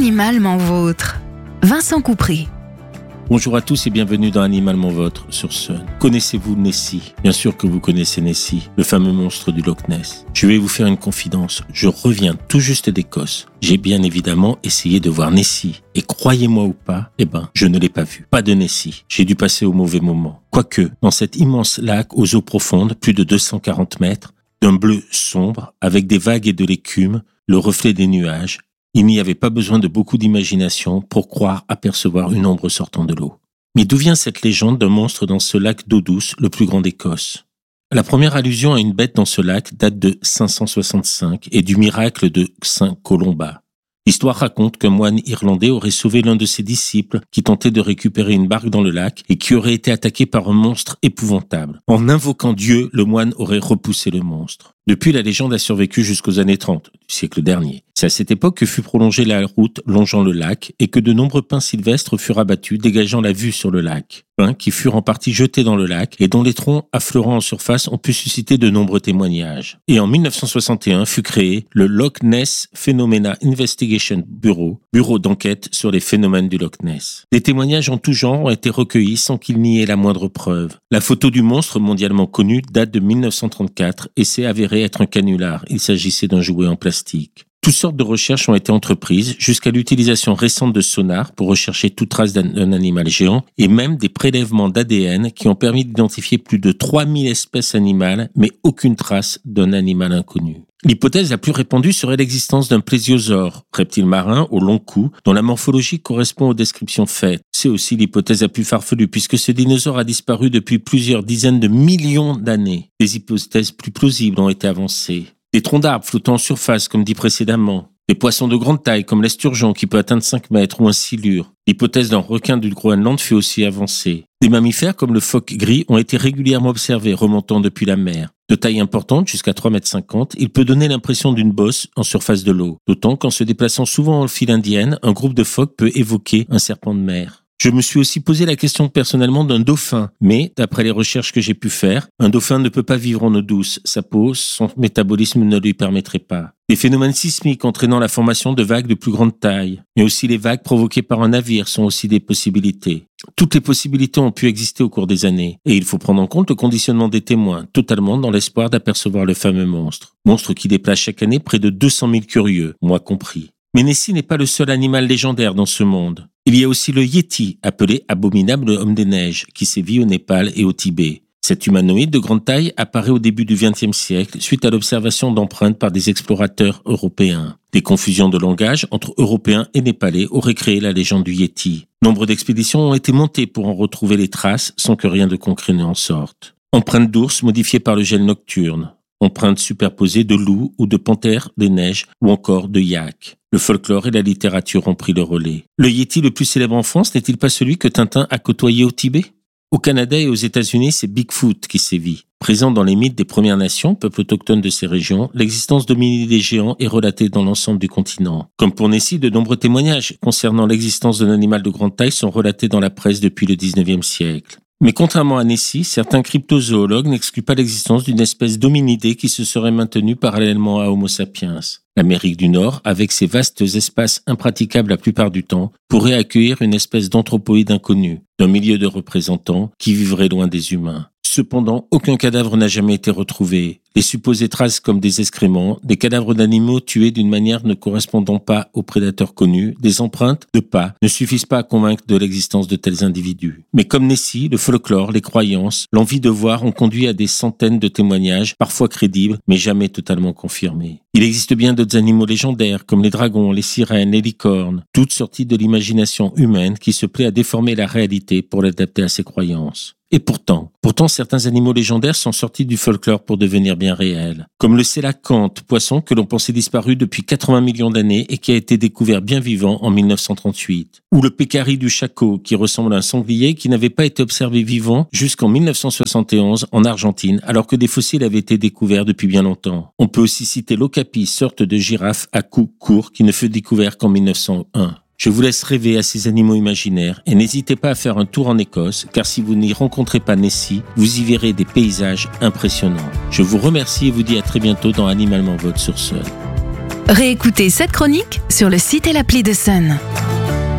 Animalement vôtre. Vincent Coupry. Bonjour à tous et bienvenue dans Animalement Vôtre sur Sun. Connaissez-vous Nessie ? Bien sûr que vous connaissez Nessie, le fameux monstre du Loch Ness. Je vais vous faire une confidence, je reviens tout juste d'Écosse. J'ai bien évidemment essayé de voir Nessie. Et croyez-moi ou pas, je ne l'ai pas vu. Pas de Nessie. J'ai dû passer au mauvais moment. Quoique, dans cet immense lac aux eaux profondes, plus de 240 mètres, d'un bleu sombre, avec des vagues et de l'écume, le reflet des nuages, il n'y avait pas besoin de beaucoup d'imagination pour croire apercevoir une ombre sortant de l'eau. Mais d'où vient cette légende d'un monstre dans ce lac d'eau douce, le plus grand d'Écosse ? La première allusion à une bête dans ce lac date de 565 et du miracle de Saint Colomba. L'histoire raconte qu'un moine irlandais aurait sauvé l'un de ses disciples qui tentait de récupérer une barque dans le lac et qui aurait été attaqué par un monstre épouvantable. En invoquant Dieu, le moine aurait repoussé le monstre. Depuis, la légende a survécu jusqu'aux années 30 du siècle dernier. C'est à cette époque que fut prolongée la route longeant le lac et que de nombreux pins sylvestres furent abattus, dégageant la vue sur le lac. Pins qui furent en partie jetés dans le lac et dont les troncs affleurant en surface ont pu susciter de nombreux témoignages. Et en 1961 fut créé le Loch Ness Phenomena Investigation Bureau, bureau d'enquête sur les phénomènes du Loch Ness. Des témoignages en tout genre ont été recueillis sans qu'il n'y ait la moindre preuve. La photo du monstre mondialement connu date de 1934 et s'est avérée être un canular. Il s'agissait d'un jouet en plastique. Toutes sortes de recherches ont été entreprises jusqu'à l'utilisation récente de sonars pour rechercher toute trace d'un animal géant et même des prélèvements d'ADN qui ont permis d'identifier plus de 3000 espèces animales mais aucune trace d'un animal inconnu. L'hypothèse la plus répandue serait l'existence d'un plésiosaure, reptile marin au long cou, dont la morphologie correspond aux descriptions faites. C'est aussi l'hypothèse la plus farfelue puisque ce dinosaure a disparu depuis plusieurs dizaines de millions d'années. Des hypothèses plus plausibles ont été avancées. Des troncs d'arbres flottant en surface, comme dit précédemment. Des poissons de grande taille, comme l'esturgeon, qui peut atteindre 5 mètres, ou un silure. L'hypothèse d'un requin du Groenland fut aussi avancée. Des mammifères, comme le phoque gris, ont été régulièrement observés, remontant depuis la mer. De taille importante, jusqu'à 3,50 m, il peut donner l'impression d'une bosse en surface de l'eau. D'autant qu'en se déplaçant souvent en file indienne, un groupe de phoques peut évoquer un serpent de mer. Je me suis aussi posé la question personnellement d'un dauphin, mais d'après les recherches que j'ai pu faire, un dauphin ne peut pas vivre en eau douce. Sa peau, son métabolisme ne lui permettrait pas. Les phénomènes sismiques entraînant la formation de vagues de plus grande taille, mais aussi les vagues provoquées par un navire sont aussi des possibilités. Toutes les possibilités ont pu exister au cours des années, et il faut prendre en compte le conditionnement des témoins, totalement dans l'espoir d'apercevoir le fameux monstre. Monstre qui déplace chaque année près de 200 000 curieux, moi compris. Mais Nessie n'est pas le seul animal légendaire dans ce monde. Il y a aussi le Yéti, appelé abominable homme des neiges, qui sévit au Népal et au Tibet. Cet humanoïde de grande taille apparaît au début du XXe siècle suite à l'observation d'empreintes par des explorateurs européens. Des confusions de langage entre Européens et Népalais auraient créé la légende du Yéti. Nombre d'expéditions ont été montées pour en retrouver les traces sans que rien de concret n'en sorte. Empreintes d'ours modifiées par le gel nocturne. Empreintes superposées de loups ou de panthères des neiges ou encore de yaks. Le folklore et la littérature ont pris le relais. Le Yéti le plus célèbre en France n'est-il pas celui que Tintin a côtoyé au Tibet ? Au Canada et aux États-Unis, c'est Bigfoot qui sévit. Présent dans les mythes des Premières Nations, peuples autochtones de ces régions, l'existence d'hominidés géants est relatée dans l'ensemble du continent. Comme pour Nessie, de nombreux témoignages concernant l'existence d'un animal de grande taille sont relatés dans la presse depuis le XIXe siècle. Mais contrairement à Nessie, certains cryptozoologues n'excluent pas l'existence d'une espèce d'hominidé qui se serait maintenue parallèlement à Homo sapiens. L'Amérique du Nord, avec ses vastes espaces impraticables la plupart du temps, pourrait accueillir une espèce d'anthropoïde inconnu, d'un milieu de représentants qui vivrait loin des humains. Cependant, aucun cadavre n'a jamais été retrouvé. Les supposées traces comme des excréments, des cadavres d'animaux tués d'une manière ne correspondant pas aux prédateurs connus, des empreintes de pas ne suffisent pas à convaincre de l'existence de tels individus. Mais comme Nessie, le folklore, les croyances, l'envie de voir ont conduit à des centaines de témoignages, parfois crédibles, mais jamais totalement confirmés. Il existe bien d'autres animaux légendaires, comme les dragons, les sirènes, les licornes, toutes sorties de l'imagination humaine qui se plaît à déformer la réalité pour l'adapter à ses croyances. Et pourtant, certains animaux légendaires sont sortis du folklore pour devenir bien réels. Comme le sélacanthe, poisson que l'on pensait disparu depuis 80 millions d'années et qui a été découvert bien vivant en 1938. Ou le pécari du Chaco, qui ressemble à un sanglier qui n'avait pas été observé vivant jusqu'en 1971 en Argentine, alors que des fossiles avaient été découverts depuis bien longtemps. On peut aussi citer l'okapi, sorte de girafe à cou court qui ne fut découvert qu'en 1901. Je vous laisse rêver à ces animaux imaginaires et n'hésitez pas à faire un tour en Écosse, car si vous n'y rencontrez pas Nessie, vous y verrez des paysages impressionnants. Je vous remercie et vous dis à très bientôt dans Animalement Vôtre sur Sun. Réécoutez cette chronique sur le site et l'appli de Sun.